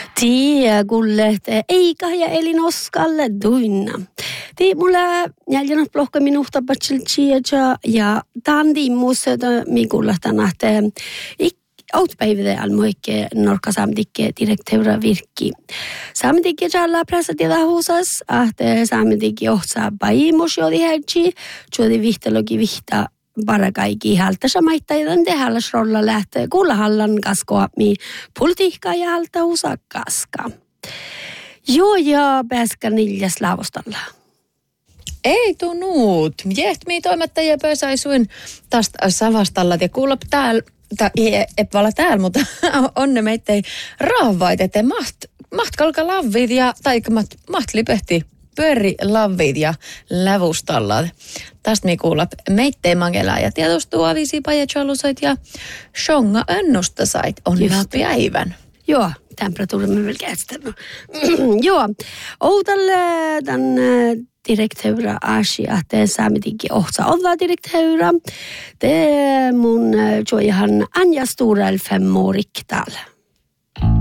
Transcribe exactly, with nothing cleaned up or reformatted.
Tiia kullet eikä ja elin oskalle duinna. Tii mulla jäljellä plohka minusta patsilchia ja tandi muussa mikulla tänähtä outpäivide almoikke norka saamedikke direktöra virkki. Saamedikke jalla pressa tiedä huusas, että saamedikke ohtsaa paimus jodi hertsi, jodi vihtalogi vihta bara kaikki halta samaita ja te hallas rolla lähtee kuulla hallan kaskoa mi politiikkaa ja halta usakkaska. Joo ja pääskä niljas lavostalla. Ei tuu nuut. Jehtmii toimittajia pösäisuin tästä savastalla ja kuulla täällä, ei olla täällä, mutta on ne meittei raavait, että maht, maht kalka lavvid ja tai maht, maht lipehti pyöri lavvid ja lävustalla. Tästä me kuulla meittei mangelaa ja tietysti avisi pajachalusait ja shonga ennustasait on päivän. Joo, temperatuurimme vielä käsittänyt. Joo, outalle tämän direktöra asia, että saamedikin ohtsa olla direktöra. Det mun joihan Anja Storel fem år riktal.